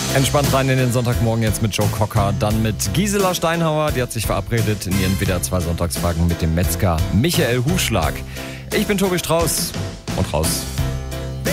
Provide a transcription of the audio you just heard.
Entspannt rein in den Sonntagmorgen jetzt mit Joe Cocker, dann mit Gisela Steinhauer, die hat sich verabredet in ihren WDR 2 Sonntagsfragen mit dem Metzger Michael Hufschlag. Ich bin Tobi Strauß und raus.